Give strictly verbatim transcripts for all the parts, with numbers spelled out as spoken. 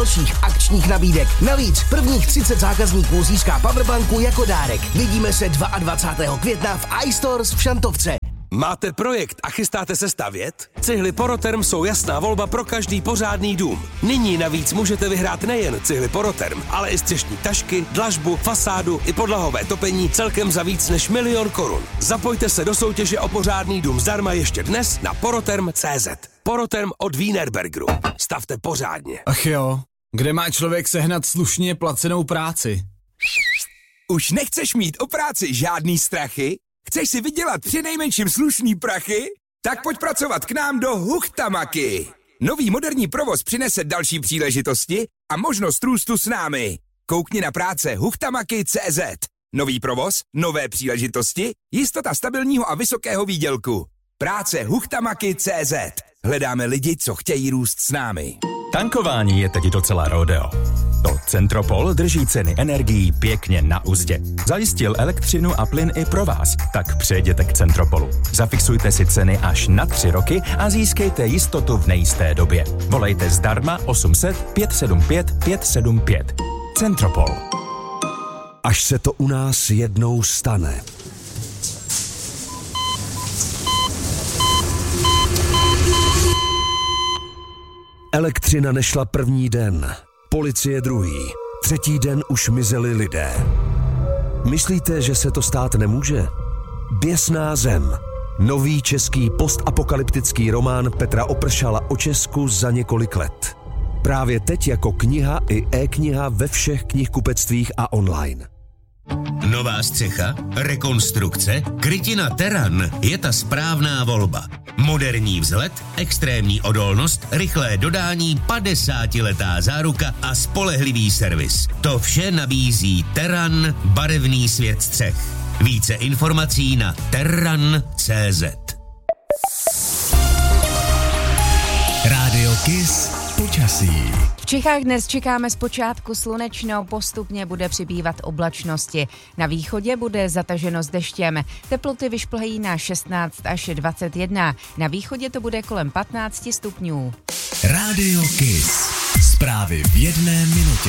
dalších akčních nabídek. Navíc prvních třicet zákazníků získá powerbanku jako dárek. Vidíme se dvacátého druhého května v iStores v Šantovce. Máte projekt a chystáte se stavět? Cihly Poroterm jsou jasná volba pro každý pořádný dům. Nyní navíc můžete vyhrát nejen cihly Poroterm, ale i střešní tašky, dlažbu, fasádu i podlahové topení celkem za víc než milion korun. Zapojte se do soutěže o pořádný dům zdarma ještě dnes na poroterm tečka cé zet. Poroterm od Wienerbergeru. Stavte pořádně. Ach jo, kde má člověk sehnat slušně placenou práci? Už nechceš mít o práci žádný strachy? Chceš si vydělat přinejmenším slušný prachy? Tak pojď pracovat k nám do Huchtamaky. Nový moderní provoz přinese další příležitosti a možnost růstu s námi. Koukni na práce huchtamaky tečka cé zet. Nový provoz, nové příležitosti, jistota stabilního a vysokého výdělku. Práce huchtamaky tečka cé zet. Hledáme lidi, co chtějí růst s námi. Tankování je teď docela rodeo. To Centropol drží ceny energií pěkně na uzdě. Zajistil elektřinu a plyn i pro vás, tak přejděte k Centropolu. Zafixujte si ceny až na tři roky a získejte jistotu v nejisté době. Volejte zdarma osm set pět sedm pět pět sedm pět. Centropol. Až se to u nás jednou stane. Elektřina nešla první den, policie druhý, třetí den už mizeli lidé. Myslíte, že se to stát nemůže? Běsná zem. Nový český postapokalyptický román Petra Opršala o Česku za několik let. Právě teď jako kniha i e-kniha ve všech knihkupectvích a online. Nová střecha, rekonstrukce, krytina Terran je ta správná volba. Moderní vzhled, extrémní odolnost, rychlé dodání, padesátiletá záruka a spolehlivý servis. To vše nabízí Terran, barevný svět střech. Více informací na terran tečka cé zet. Rádio Kiss počasí. V Čechách dnes čekáme zpočátku slunečno, postupně bude přibývat oblačnosti. Na východě bude zataženo s deštěm. Teploty vyšplhají na šestnáct až dvacet jedna. Na východě to bude kolem patnáct stupňů. Rádio Kiss. Zprávy v jedné minutě.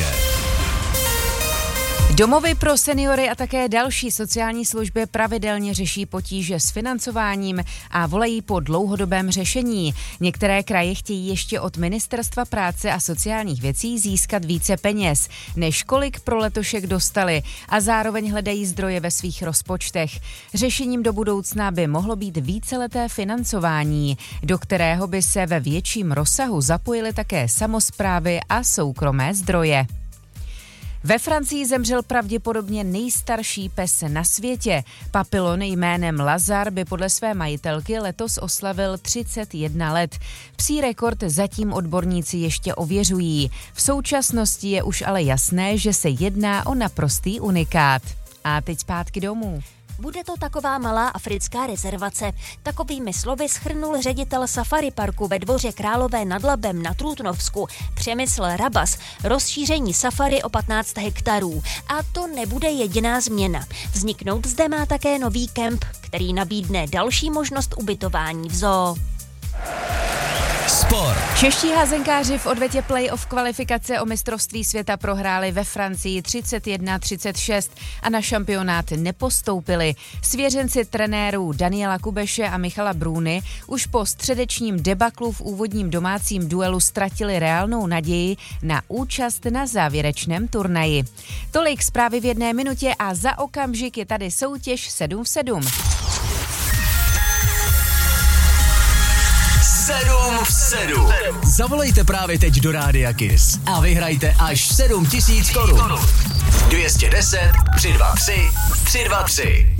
Domovy pro seniory a také další sociální služby pravidelně řeší potíže s financováním a volají po dlouhodobém řešení. Některé kraje chtějí ještě od Ministerstva práce a sociálních věcí získat více peněz, než kolik pro letošek dostali, a zároveň hledají zdroje ve svých rozpočtech. Řešením do budoucna by mohlo být víceleté financování, do kterého by se ve větším rozsahu zapojily také samosprávy a soukromé zdroje. Ve Francii zemřel pravděpodobně nejstarší pes na světě. Papillon jménem Lazar by podle své majitelky letos oslavil třicet jedna let. Psí rekord zatím odborníci ještě ověřují. V současnosti je už ale jasné, že se jedná o naprostý unikát. A teď zpátky domů. Bude to taková malá africká rezervace. Takovými slovy shrnul ředitel safari parku ve Dvoře Králové nad Labem na Trutnovsku Přemysl Rabas rozšíření safari o patnáct hektarů. A to nebude jediná změna. Vzniknout zde má také nový kemp, který nabídne další možnost ubytování v zoo. Sport. Čeští házenkáři v odvetě play-off kvalifikace o mistrovství světa prohráli ve Francii třicet jedna třicet šest a na šampionát nepostoupili. Svěřenci trenérů Daniela Kubeše a Michala Brůny už po středečním debaklu v úvodním domácím duelu ztratili reálnou naději na účast na závěrečném turnaji. Tolik zprávy v jedné minutě a za okamžik je tady soutěž sedm v sedm. sedm v sedm. Zavolejte právě teď do Rádia Kiss a vyhrajte až sedm tisíc korun. dvě stě deset tři dva tři tři dva tři.